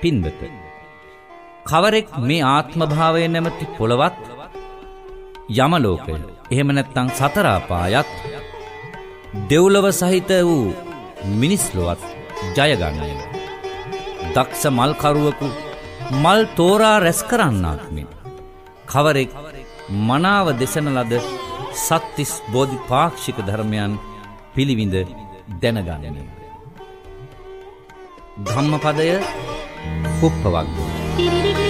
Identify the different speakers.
Speaker 1: පින්වත, කවරෙක් මේ ආත්මභාවය නැමැති පොළවත්, යමලෝකය, එහෙම නැත්නම් සතර අපායත්, දෙව්ලොව සහිත වූ මිනිස් ලොවත් ජය ගන්නේද? දක්ෂ මල්කරුවෙකු මල් තෝරා රැස් කරන්නාක් මෙන් කවරෙක් මනාව දෙසන ලද සත්තිස් බෝධිපාක්ෂික ධර්මයන් පිළිවිඳ දැනගන්නේ. ධම්මපදය කුප්පවග්ගය.